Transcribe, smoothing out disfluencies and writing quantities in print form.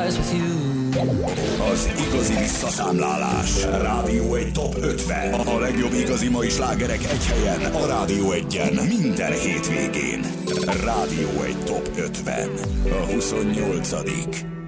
stars with you. Az igazi visszaszámlálás. Rádió egy Top 50. A legjobb igazi mai slágerek egy helyen. A Rádió Egyen. Minden hétvégén. Rádió egy Top 50. A 28.